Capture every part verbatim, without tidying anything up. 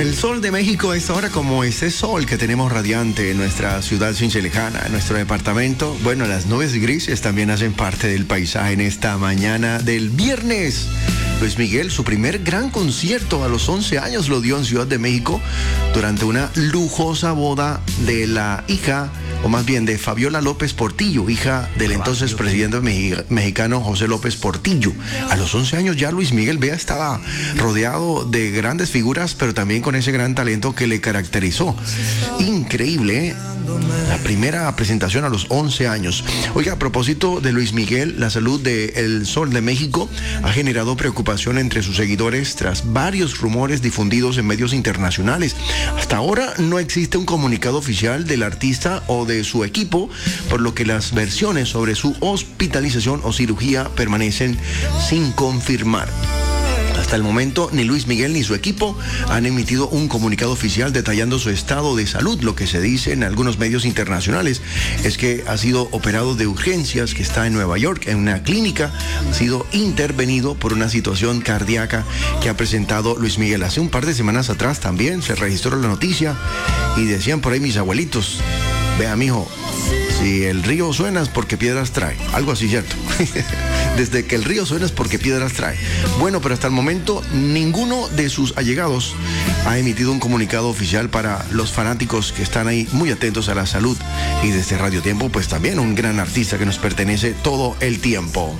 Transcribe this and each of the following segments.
El sol de México es ahora como ese sol que tenemos radiante en nuestra ciudad cinchelejana, en nuestro departamento. Bueno, las nubes grises también hacen parte del paisaje en esta mañana del viernes. Luis Miguel, su primer gran concierto a los once años lo dio en Ciudad de México durante una lujosa boda de la hija, o más bien de Fabiola López Portillo, hija del entonces presidente mexi- mexicano José López Portillo. A los once años ya Luis Miguel, vea, estaba rodeado de grandes figuras, pero también con ese gran talento que le caracterizó. Increíble, ¿eh? La primera presentación a los once años. Oiga, a propósito de Luis Miguel, la salud de El Sol de México ha generado preocupación entre sus seguidores tras varios rumores difundidos en medios internacionales. Hasta ahora no existe un comunicado oficial del artista o de su equipo, por lo que las versiones sobre su hospitalización o cirugía permanecen sin confirmar. Hasta el momento, ni Luis Miguel ni su equipo han emitido un comunicado oficial detallando su estado de salud. Lo que se dice en algunos medios internacionales es que ha sido operado de urgencias, que está en Nueva York, en una clínica. Ha sido intervenido por una situación cardíaca que ha presentado Luis Miguel. Hace un par de semanas atrás también se registró la noticia y decían por ahí mis abuelitos: vea, mijo, si el río suena es porque piedras trae. Algo así, ¿cierto? Desde que el río suena es porque piedras trae. Bueno, pero hasta el momento ninguno de sus allegados ha emitido un comunicado oficial para los fanáticos que están ahí muy atentos a la salud. Y desde Radio Tiempo, pues también un gran artista que nos pertenece todo el tiempo.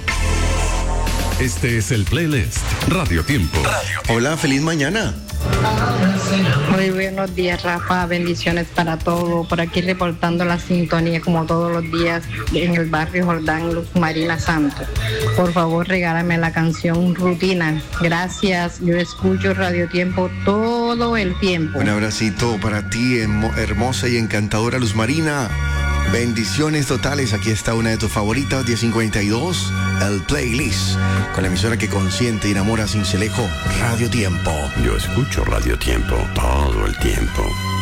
Este es el playlist Radio Tiempo. Radio Tiempo. Hola, feliz mañana. Muy buenos días, Rafa, bendiciones para todos. Por aquí reportando la sintonía como todos los días en el barrio Jordán, Luz Marina Santos. Por favor, regálame la canción Rutina. Gracias, yo escucho Radio Tiempo todo el tiempo. Un abracito para ti, hermosa y encantadora Luz Marina. Bendiciones totales. Aquí está una de tus favoritas, diez cincuenta y dos, el playlist, con la emisora que consiente y enamora sin celejo, Radio Tiempo. Yo escucho Radio Tiempo todo el tiempo.